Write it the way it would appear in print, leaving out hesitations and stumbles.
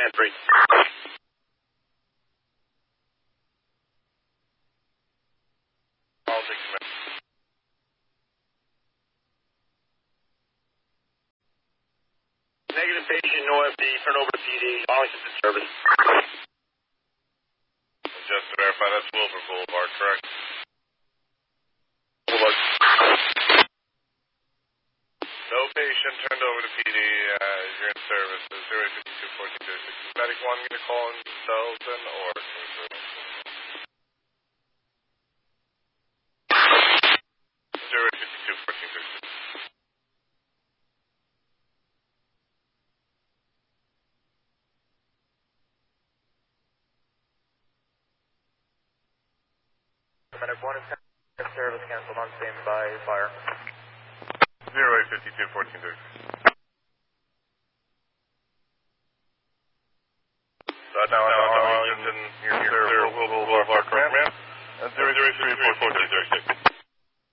command 3. I'll take command. Negative patient, no FD, turn over to PD, Arlington to service. Just to verify, that's Wilbur Boulevard, correct? Boulevard. No patient turned over to PD. You're in service. 0852-1436. Medic wanting me to call in Belton or... 0852-1436. Medic 1 is in service, canceled on standby, fire. 0852-1436. Now I'm